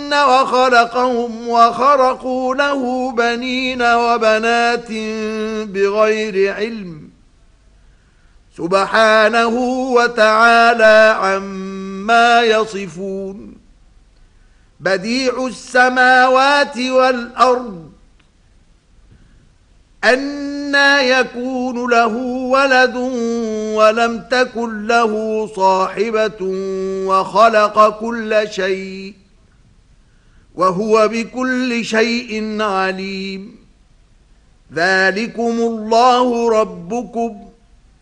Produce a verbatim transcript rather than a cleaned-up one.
وخلقهم وخرقوا له بنين وبنات بغير علم سبحانه وتعالى عما يصفون بديع السماوات والأرض أنى يكون له ولد ولم تكن له صاحبة وخلق كل شيء وهو بكل شيء عليم ذلكم الله ربكم